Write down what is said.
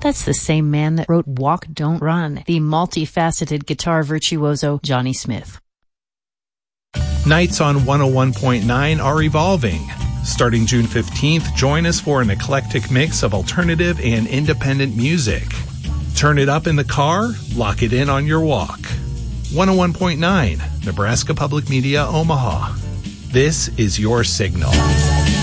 That's the same man that wrote Walk, Don't Run, the multifaceted guitar virtuoso Johnny Smith. Nights on 101.9 are evolving. Starting June 15th, join us for an eclectic mix of alternative and independent music. Turn it up in the car, lock it in on your walk. 101.9, Nebraska Public Media, Omaha. This is your signal.